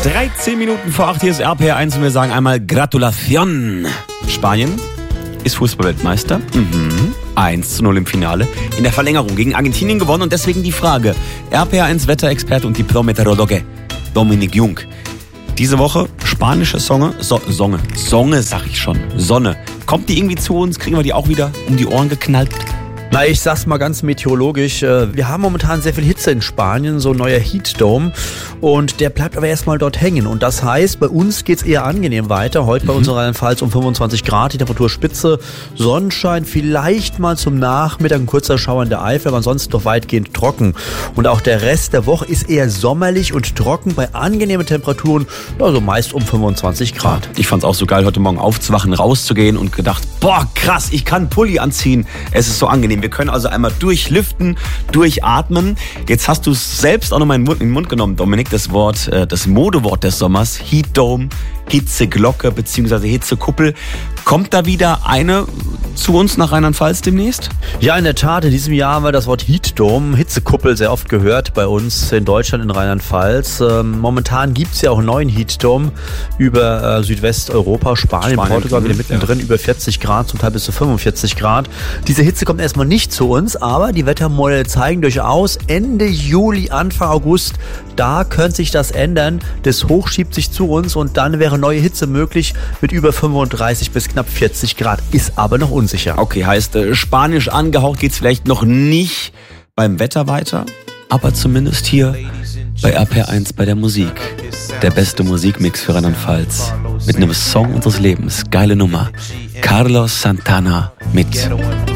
13 Minuten vor 8, hier ist RPR1 und wir sagen einmal Gratulation. Spanien ist Fußballweltmeister. 1:0 im Finale. In der Verlängerung gegen Argentinien gewonnen und deswegen die Frage. RPR1 Wetterexperte und Diplom-Meteorologe Dominik Jung. Diese Woche spanische Sonne. Kommt die irgendwie zu uns? Kriegen wir die auch wieder um die Ohren geknallt? Na, ich sag's mal ganz meteorologisch. Wir haben momentan sehr viel Hitze in Spanien, so ein neuer Heat Dome. Und der bleibt aber erstmal dort hängen. Und das heißt, bei uns geht's eher angenehm weiter. Heute bei uns in Rheinland-Pfalz um 25 Grad, die Temperaturspitze, Sonnenschein, vielleicht mal zum Nachmittag ein kurzer Schauer in der Eifel, aber ansonsten doch weitgehend trocken. Und auch der Rest der Woche ist eher sommerlich und trocken bei angenehmen Temperaturen, also meist um 25 Grad. Ich fand's auch so geil, heute Morgen aufzuwachen, rauszugehen und gedacht, boah, krass, ich kann einen Pulli anziehen. Es ist so angenehm. Wir können also einmal durchlüften, durchatmen. Jetzt hast du es selbst auch nochmal in den Mund genommen, Dominik, das Wort, das Modewort des Sommers, Heat Dome, Hitzeglocke bzw. Hitzekuppel. Kommt da wieder eine zu uns nach Rheinland-Pfalz demnächst? Ja, in der Tat. In diesem Jahr haben wir das Wort Heat Dome, Hitzekuppel, sehr oft gehört bei uns in Deutschland, in Rheinland-Pfalz. Momentan gibt's ja auch einen neuen Heat Dome über Südwesteuropa, Spanien, Portugal, wieder mittendrin, über 40 Grad, zum Teil bis zu 45 Grad. Diese Hitze kommt erstmal nicht zu uns, aber die Wettermodelle zeigen durchaus Ende Juli, Anfang August, da könnte sich das ändern. Das Hoch schiebt sich zu uns und dann wäre neue Hitze möglich mit über 35 bis knapp 40 Grad. Ist aber noch unsicher. Okay, heißt spanisch angehaucht geht's vielleicht noch nicht beim Wetter weiter, aber zumindest hier bei RPR1 bei der Musik. Der beste Musikmix für Rheinland-Pfalz. Mit einem Song unseres Lebens. Geile Nummer. Carlos Santana mit